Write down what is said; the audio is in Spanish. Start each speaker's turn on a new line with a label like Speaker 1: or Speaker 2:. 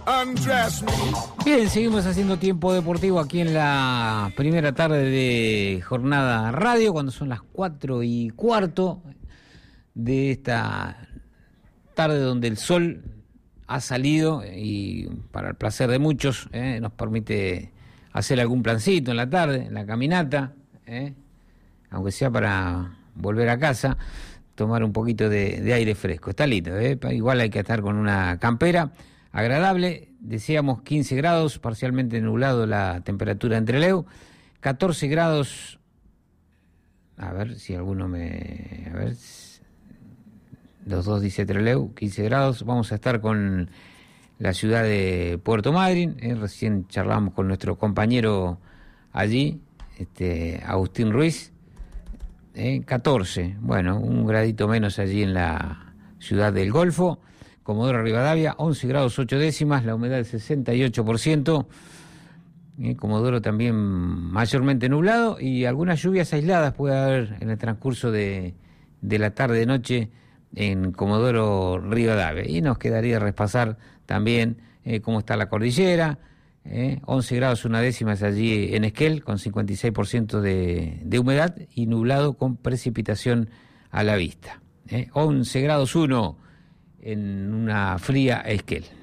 Speaker 1: undress me.
Speaker 2: Bien, seguimos haciendo tiempo deportivo aquí en la primera tarde de Jornada Radio, cuando son las 4:15 de esta tarde donde el sol ha salido y para el placer de muchos nos permite hacer algún plancito en la tarde, en la caminata, aunque sea para volver a casa, tomar un poquito de aire fresco. Está lindo, igual hay que estar con una campera agradable. Decíamos 15 grados, parcialmente nublado la temperatura en Trelew, 14 grados, a ver si alguno me... a ver, los dos dice Trelew, 15 grados, vamos a estar con la ciudad de Puerto Madryn, recién charlamos con nuestro compañero allí, Agustín Ruiz, 14, bueno, un gradito menos allí en la ciudad del Golfo. Comodoro Rivadavia, 11 grados 8 décimas, la humedad del 68%, Comodoro también mayormente nublado y algunas lluvias aisladas puede haber en el transcurso de la tarde-noche en Comodoro Rivadavia. Y nos quedaría repasar también cómo está la cordillera, 11 grados 1 décimas allí en Esquel, con 56% de humedad y nublado con precipitación a la vista. 11 grados 1 en una fría Esquel.